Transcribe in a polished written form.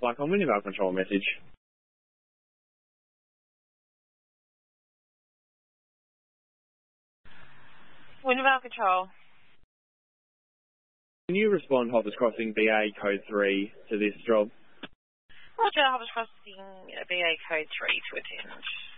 Flycom Wintervale Control message. Wintervale Control. Can you respond Hoppers Crossing BA code 3 to this job? Roger, Hoppers Crossing BA code 3 to attend.